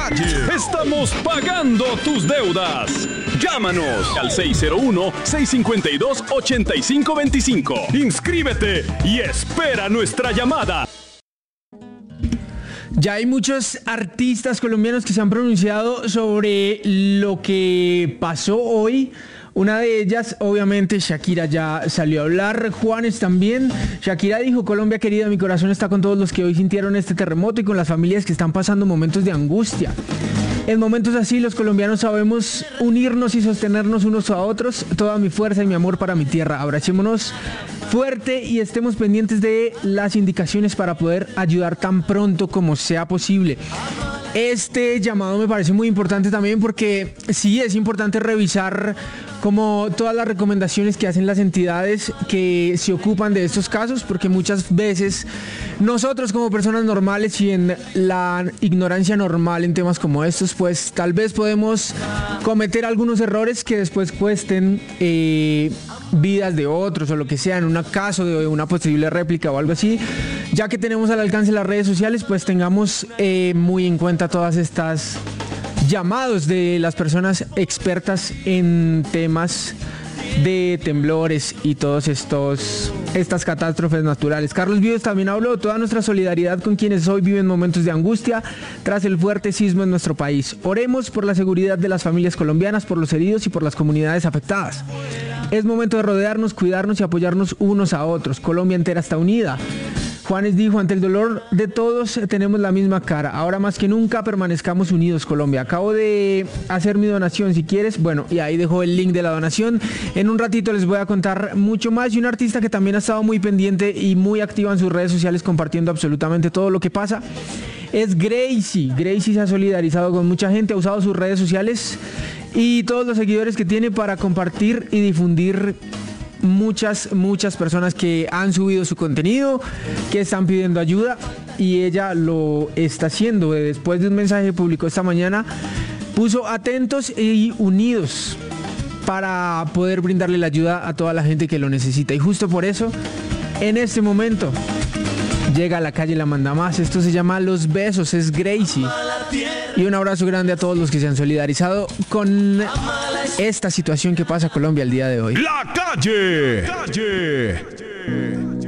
calle. Estamos pagando tus deudas. Llámanos al 601-652-8525. Inscríbete y espera nuestra llamada. Ya hay muchos artistas colombianos que se han pronunciado sobre lo que pasó hoy. Una de ellas, obviamente, Shakira ya salió a hablar, Juanes también. Shakira dijo: Colombia querida, mi corazón está con todos los que hoy sintieron este terremoto y con las familias que están pasando momentos de angustia. En momentos así, los colombianos sabemos unirnos y sostenernos unos a otros. Toda mi fuerza y mi amor para mi tierra. Abracémonos fuerte y estemos pendientes de las indicaciones para poder ayudar tan pronto como sea posible. Este llamado me parece muy importante también porque sí es importante revisar como todas las recomendaciones que hacen las entidades que se ocupan de estos casos, porque muchas veces nosotros como personas normales y en la ignorancia normal en temas como estos, pues tal vez podemos cometer algunos errores que después cuesten vidas de otros o lo que sea, en un caso de una posible réplica o algo así. Ya que tenemos al alcance las redes sociales, pues tengamos muy en cuenta todas estas llamados de las personas expertas en temas de temblores y todas estas catástrofes naturales. Carlos Vives también habló: toda nuestra solidaridad con quienes hoy viven momentos de angustia tras el fuerte sismo en nuestro país. Oremos por la seguridad de las familias colombianas, por los heridos y por las comunidades afectadas. Es momento de rodearnos, cuidarnos y apoyarnos unos a otros. Colombia entera está unida. Juanes dijo: ante el dolor de todos tenemos la misma cara. Ahora más que nunca permanezcamos unidos, Colombia. Acabo de hacer mi donación, si quieres. Bueno, y ahí dejo el link de la donación. En un ratito les voy a contar mucho más. Y un artista que también ha estado muy pendiente y muy activa en sus redes sociales compartiendo absolutamente todo lo que pasa es Gracie. Gracie se ha solidarizado con mucha gente, ha usado sus redes sociales y todos los seguidores que tiene para compartir y difundir muchas personas que han subido su contenido, que están pidiendo ayuda, y ella lo está haciendo. Después de un mensaje que publicó esta mañana, puso atentos y unidos para poder brindarle la ayuda a toda la gente que lo necesita. Y justo por eso, en este momento, llega a la calle La Manda Más. Esto se llama Los Besos, es Gracie. Y un abrazo grande a todos los que se han solidarizado con esta situación que pasa Colombia el día de hoy. La calle.